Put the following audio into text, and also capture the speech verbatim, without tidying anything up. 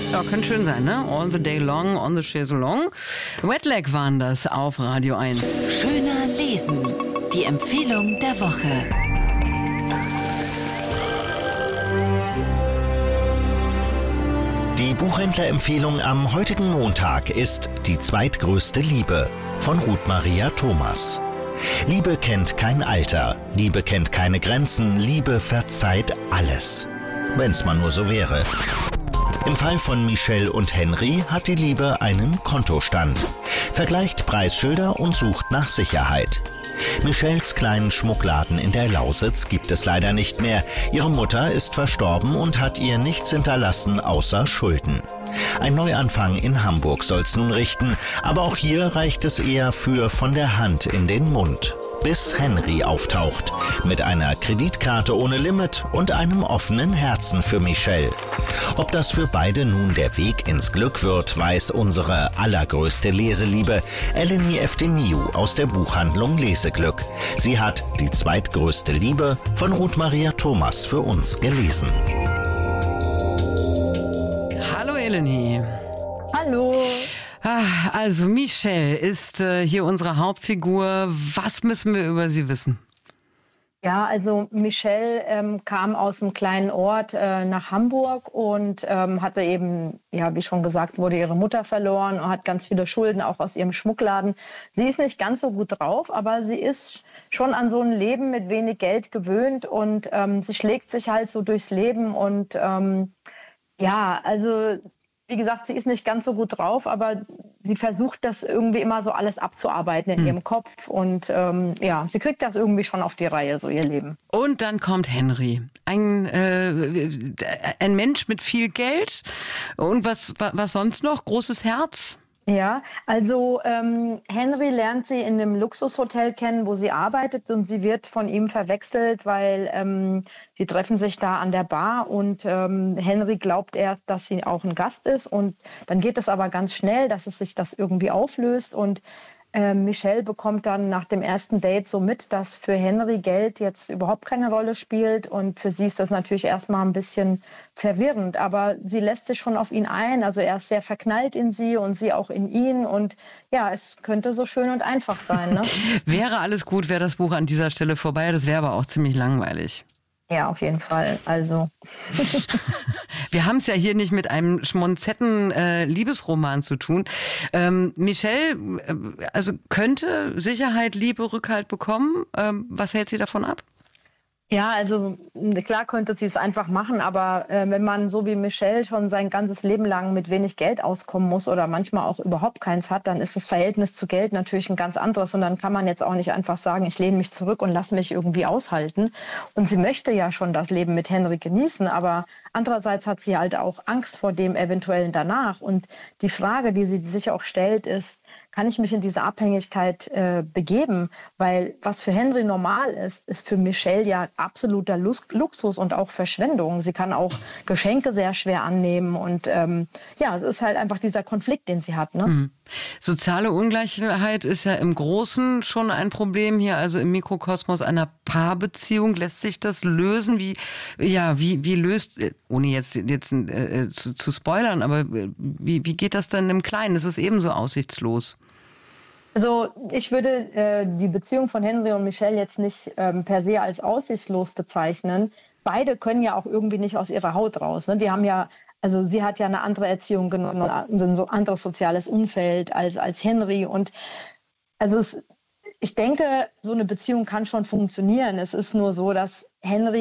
Ja, könnte schön sein, ne? All the day long, on the chaiselong. Wetlag waren das auf Radio eins. Schöner lesen. Die Empfehlung der Woche. Die Buchhändlerempfehlung am heutigen Montag ist Die zweitgrößte Liebe von Ruth Maria Thomas. Liebe kennt kein Alter, Liebe kennt keine Grenzen, Liebe verzeiht alles. Wenn's mal nur so wäre. Im Fall von Michelle und Henry hat die Liebe einen Kontostand, vergleicht Preisschilder und sucht nach Sicherheit. Michelles kleinen Schmuckladen in der Lausitz gibt es leider nicht mehr. Ihre Mutter ist verstorben und hat ihr nichts hinterlassen außer Schulden. Ein Neuanfang in Hamburg soll's nun richten, aber auch hier reicht es eher für von der Hand in den Mund. Bis Henry auftaucht, mit einer Kreditkarte ohne Limit und einem offenen Herzen für Michelle. Ob das für beide nun der Weg ins Glück wird, weiß unsere allergrößte Leseliebe, Eleni Eftemiou aus der Buchhandlung Leseglück. Sie hat Die zweitgrößte Liebe von Ruth Maria Thomas für uns gelesen. Hallo Eleni. Hallo. Also Michelle ist äh, hier unsere Hauptfigur. Was müssen wir über sie wissen? Ja, also Michelle ähm, kam aus einem kleinen Ort äh, nach Hamburg und ähm, hatte eben, ja, wie schon gesagt, wurde ihre Mutter verloren und hat ganz viele Schulden, auch aus ihrem Schmuckladen. Sie ist nicht ganz so gut drauf, aber sie ist schon an so ein Leben mit wenig Geld gewöhnt und ähm, sie schlägt sich halt so durchs Leben und ähm, ja, also wie gesagt, sie ist nicht ganz so gut drauf, aber sie versucht das irgendwie immer so alles abzuarbeiten in hm. ihrem Kopf. Und ähm, ja, sie kriegt das irgendwie schon auf die Reihe, so ihr Leben. Und dann kommt Henry, ein, äh, ein Mensch mit viel Geld. Und was, was sonst noch? Großes Herz? Ja, also ähm, Henry lernt sie in einem Luxushotel kennen, wo sie arbeitet und sie wird von ihm verwechselt, weil ähm, sie treffen sich da an der Bar und ähm, Henry glaubt erst, dass sie auch ein Gast ist und dann geht es aber ganz schnell, dass es sich das irgendwie auflöst und äh, Michelle bekommt dann nach dem ersten Date so mit, dass für Henry Geld jetzt überhaupt keine Rolle spielt und für sie ist das natürlich erstmal ein bisschen verwirrend, aber sie lässt sich schon auf ihn ein, also er ist sehr verknallt in sie und sie auch in ihn und ja, es könnte so schön und einfach sein. Ne? Wäre alles gut, wäre das Buch an dieser Stelle vorbei, das wäre aber auch ziemlich langweilig. Ja, auf jeden Fall. Also. Wir haben es ja hier nicht mit einem schmonzetten äh, Liebesroman zu tun. Ähm, Michelle, äh, also könnte Sicherheit, Liebe, Rückhalt bekommen. Ähm, was hält sie davon ab? Ja, also klar könnte sie es einfach machen, aber äh, wenn man so wie Michelle schon sein ganzes Leben lang mit wenig Geld auskommen muss oder manchmal auch überhaupt keins hat, dann ist das Verhältnis zu Geld natürlich ein ganz anderes und dann kann man jetzt auch nicht einfach sagen, ich lehne mich zurück und lasse mich irgendwie aushalten. Und sie möchte ja schon das Leben mit Henry genießen, aber andererseits hat sie halt auch Angst vor dem Eventuellen danach. Und die Frage, die sie sich auch stellt, ist, kann ich mich in diese Abhängigkeit äh, begeben? Weil was für Henry normal ist, ist für Michelle ja absoluter Lux- Luxus und auch Verschwendung. Sie kann auch Geschenke sehr schwer annehmen und ähm, ja, es ist halt einfach dieser Konflikt, den sie hat. Ne? Mhm. Soziale Ungleichheit ist ja im Großen schon ein Problem hier, also im Mikrokosmos einer Paarbeziehung. Lässt sich das lösen? Wie, ja, wie, wie löst, ohne jetzt, jetzt äh, zu, zu spoilern, aber wie, wie geht das denn im Kleinen? Das ist ebenso aussichtslos. Also ich würde äh, die Beziehung von Henry und Michelle jetzt nicht ähm, per se als aussichtslos bezeichnen. Beide können ja auch irgendwie nicht aus ihrer Haut raus. Ne? Die haben ja, also sie hat ja eine andere Erziehung genommen, ein so anderes soziales Umfeld als, als Henry. Und also es, ich denke, so eine Beziehung kann schon funktionieren. Es ist nur so, dass Henry